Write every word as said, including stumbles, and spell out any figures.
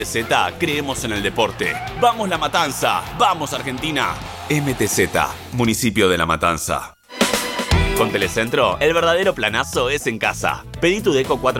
Z, creemos en el deporte. ¡Vamos La Matanza! ¡Vamos Argentina! M T Z, municipio de La Matanza. Con Telecentro, el verdadero planazo es en casa. Pedí tu Deco cuatro